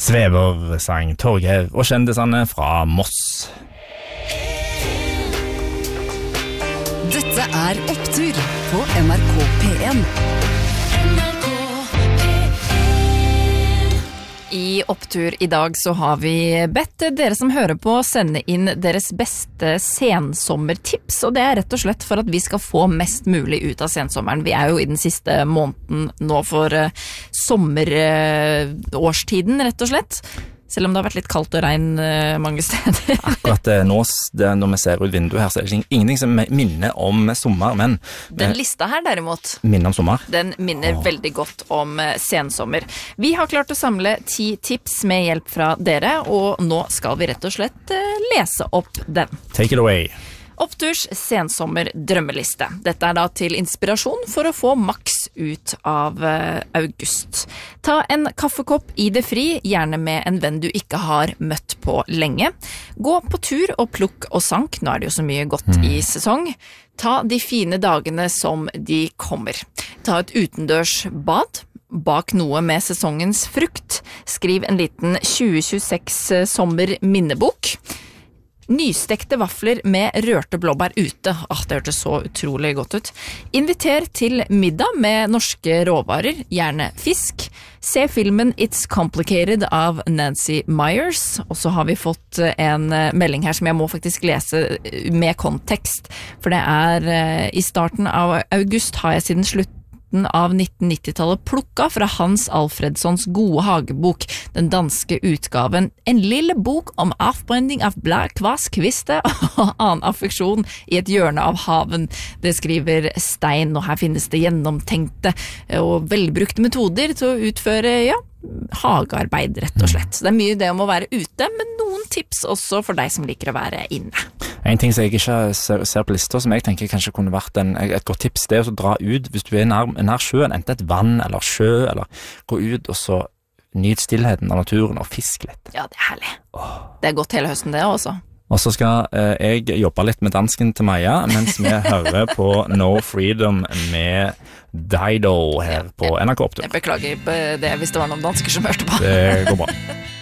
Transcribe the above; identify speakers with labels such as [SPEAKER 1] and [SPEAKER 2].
[SPEAKER 1] Svever sang Torgeir og kjendisene fra Moss.
[SPEAKER 2] Dette Opptur på NRK P1.
[SPEAKER 3] I Opptur I dag så har vi bedt dere som hører på sende inn deres beste sensommertips, og det rett og slett for at vi skal få mest mulig ut av sensommeren. Vi jo I den siste måneden nå for sommerårstiden, rett og slett. Selv om det har vært litt kaldt og regn mange steder.
[SPEAKER 1] Akkurat nå, når vi ser ut vinduet her, så det ingenting som minner om sommer, men...
[SPEAKER 3] Den lista her derimot...
[SPEAKER 1] Minner om sommer?
[SPEAKER 3] Den minner veldig godt om sensommer. Vi har klart å samle 10 tips med hjelp fra dere, og nå skal vi rett og slett lese opp den.
[SPEAKER 1] Take it away.
[SPEAKER 3] Oppturs sensommer-drømmeliste. Dette da til inspirasjon for å få maks ut av august. Ta en kaffekopp I det fri, gjerne med en venn du ikke har møtt på lenge. Gå på tur og plukk og sank, nå det jo så mye godt I sesong. Ta de fine dagene som de kommer. Ta et utendørs bad. Bak noe med sesongens frukt. Skriv en liten 2026 sommer-minnebok. Nystekte vafler med rørte blåbær ute. Det hørtes så utrolig godt ut. Inviter til middag med norske råvarer, gjerne fisk. Se filmen It's Complicated av Nancy Meyers. Og så har vi fått en melding her som jeg må faktisk lese med kontekst. For det I starten av august har jeg siden slutten av 1990-tallet plukka fra Hans Alfredssons gode hagebok, den danske utgaven, en lille bok om avbrenning av blad, kvass, kviste og annen affeksjon I et hjørne av haven. Det skriver Stein, og her finnes det gjennomtenkte og velbrukte metoder til å utføre, hagearbeid rett og slett. Så det mye det om å være ute, men noen tips også for deg som liker å være inne.
[SPEAKER 1] En ting som jeg ikke ser på lista, som jeg tenker kanskje kunne vært et godt tips, det å dra ut, hvis du nær sjøen, enten et vann eller sjø, eller gå ut og så nyt stillheten av naturen og fisk litt.
[SPEAKER 3] Ja, det herlig. Det godt hele høsten det også.
[SPEAKER 1] Og så skal jeg jobbe litt med dansken til Maja, mens vi hører på No Freedom med Dido her på NRK Opptur.
[SPEAKER 3] Jeg beklager det hvis det var noen dansker som hørte på.
[SPEAKER 1] Det går bra.